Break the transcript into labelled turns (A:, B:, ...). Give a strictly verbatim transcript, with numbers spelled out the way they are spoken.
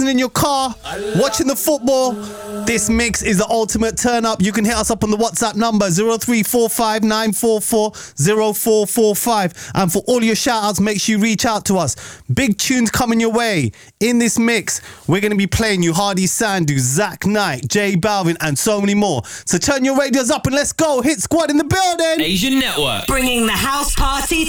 A: in your car, watching the football, this mix is the ultimate turn up. You can hit us up on the WhatsApp number zero three four five nine four four zero four four five. And for all your shout outs, make sure you reach out to us. Big tunes coming your way. In this mix, we're going to be playing you Hardy Sandu, Zach Knight, J Balvin, and so many more. So turn your radios up and let's go. Hit Squad in the building.
B: Asian Network.
C: Bringing the house party